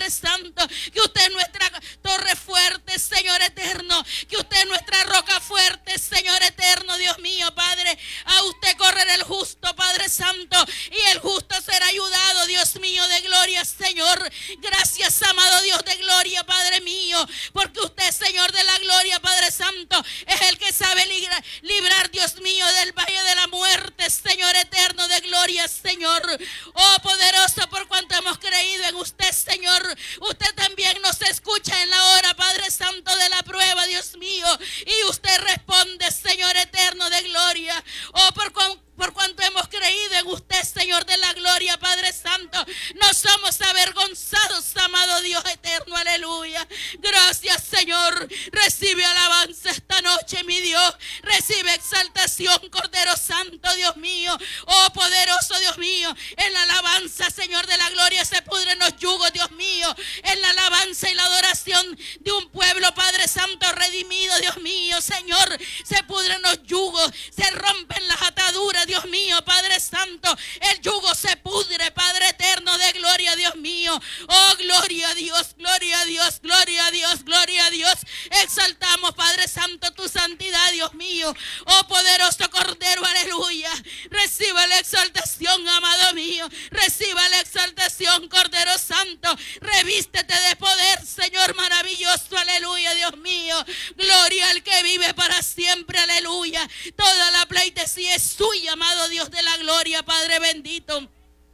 Padre Santo, que usted es nuestra torre fuerte, Señor eterno, que usted es nuestra roca fuerte, Señor eterno, Dios mío, Padre. A usted correrá el justo, Padre Santo, y el justo será ayudado, Dios mío de gloria, Señor. Gracias, amado Dios de gloria, Padre mío, porque usted, Señor de la gloria, Padre Santo, es el que sabe librar, Dios mío, del valle de la muerte, Señor eterno de gloria, Señor. Oh, poderoso, por cuanto hemos creído en usted, Señor. Usted también nos escucha en la hora, Padre Santo, de la prueba, Dios mío, y usted responde, Señor eterno de gloria. Oh, por cuanto hemos creído en usted, Señor de la gloria, Padre Santo, no somos avergonzados, amado Dios eterno, aleluya. Gracias, Señor. Recibe alabanza esta noche, mi Dios. Recibe exaltación, Cordero Santo, Dios mío. Oh, poderoso Dios mío. En la alabanza, Señor de la gloria, se pudren los yugos, Dios mío. En la alabanza y la adoración de un pueblo, Padre Santo, redimido, Dios mío, Señor, se pudren los yugos, se rompen las ataduras, Dios mío, Padre Santo. El yugo se pudre, Padre eterno de gloria, Dios mío. Oh, gloria a Dios, gloria a Dios, gloria a Dios, gloria a Dios. Exaltamos, Padre Santo, tu santidad, Dios mío. Oh, poderoso Cordero, aleluya. Reciba la exaltación, amado mío. Reciba la exaltación, Cordero Santo. Revístete de poder, Señor maravilloso, aleluya, Dios mío. Gloria al que vive para siempre, aleluya. Toda la pleitesía es suya, amado Dios de la gloria, Padre bendito.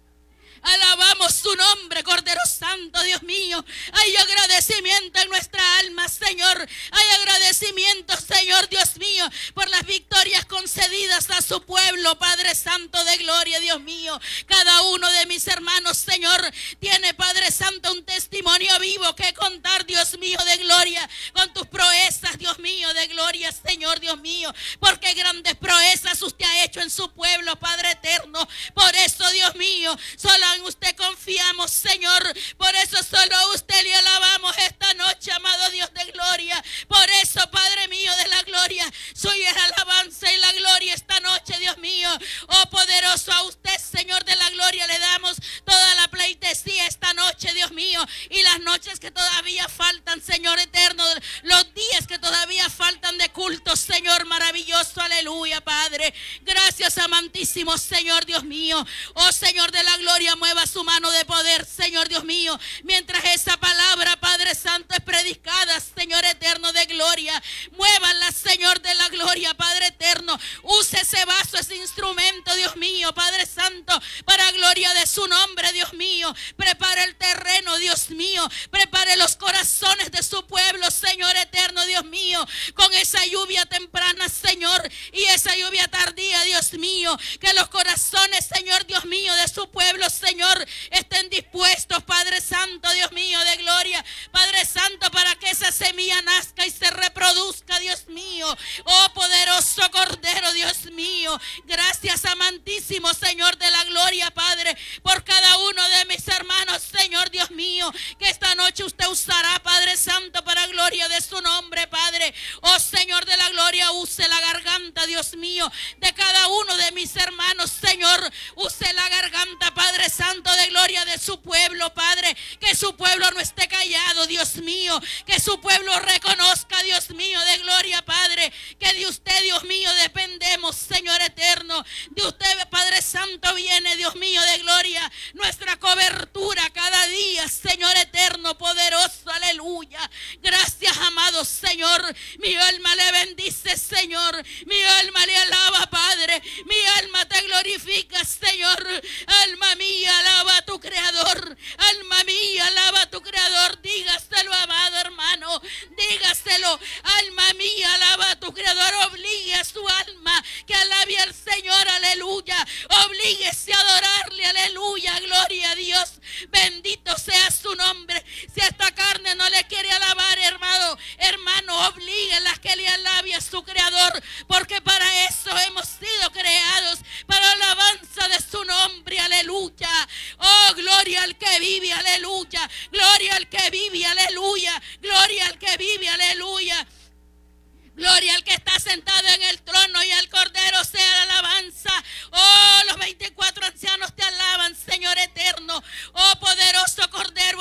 Alabamos su nombre, Cordero Santo, Dios mío. Hay agradecimiento en nuestra alma, Señor. Hay agradecimiento, Señor, Dios mío, por las victorias concedidas a su pueblo, Padre Santo de gloria, Dios mío. Cada uno de mis hermanos, Señor, tiene, Padre Santo, un testimonio vivo que contar, Dios mío de gloria, con tus proezas, Dios mío de gloria, Señor, Dios mío. Porque grandes proezas usted ha hecho en su pueblo, Padre eterno. Por eso, Dios mío, solo en usted confiamos, Señor. Por eso solo a usted le alabamos esta noche, amado Dios de gloria. Por eso, Padre mío de la gloria, suya es la alabanza y la gloria esta noche, Dios mío. Oh, poderoso, a usted, Señor de la gloria, le damos toda la pleitesía esta noche, Dios mío. Y las noches que todavía faltan, Señor eterno, los días que todavía faltan de culto, Señor maravilloso, aleluya, Padre. Gracias, amantísimo Señor, Dios mío. Oh, Señor de la gloria, mueva su mano de poder, Señor Dios mío, mientras esa palabra, Padre Santo, es predicada, Señor eterno de gloria. Muévanla, Señor de la gloria, Padre eterno. Use ese vaso, ese instrumento, Dios mío, Padre Santo, para gloria de su nombre, Dios mío. Prepare el terreno, Dios mío. Prepare los corazones de su pueblo, Señor eterno, Dios mío, con esa lluvia temprana, Señor, y esa lluvia tardía, Dios mío. Que los corazones, Señor Dios mío, de su pueblo, Señor, estén dispuestos, Padre Santo, Dios mío de gloria, Padre Santo, para que esa semilla nazca y se reproduzca, Dios mío. Oh, poderoso Cordero, Dios mío. Gracias, amantísimo Señor de la gloria, Padre, por cada uno de mis hermanos, Señor Dios mío, que esta noche usted usará, Padre Santo, para gloria de su nombre, Padre. Oh, Señor de la gloria, use la garganta, Dios mío, de cada uno de mis hermanos, Señor. Use la garganta, Padre Santo de gloria, de su pueblo, Padre. Que su pueblo no esté callado, Dios mío. Que su pueblo reconozca, Dios mío de gloria, Padre, que de usted, Dios mío, dependemos, Señor eterno. De usted, Padre Santo, viene, Dios mío de gloria, nuestra cobertura cada día, Señor eterno, poderoso, aleluya. Gracias, amado Señor. Mi alma le bendice, Señor. Mi alma le alaba, Padre. Mi alma te glorifica, Señor. Alma mía, alaba a tu Creador. Alma mía, alaba a tu Creador. Dígaselo, amado hermano. Dígaselo. Alma mía, alaba a tu Creador. Obligue a su alma que alabe al Señor, aleluya. Oblíguese a adorarle, aleluya. Gloria a Dios. Bendito sea su nombre. Si esta carne no le quiere alabar, hermano, oblíguela que le alabe a su Creador, porque para eso hemos sido creados, para alabanza de su nombre, aleluya. Oh, gloria al que vive, aleluya. Gloria al que vive, aleluya. Gloria al que vive, aleluya. Gloria al que está sentado en el trono y al Cordero sea la alabanza. Oh, los 24 ancianos te alaban, Señor eterno. Oh, poderoso Cordero.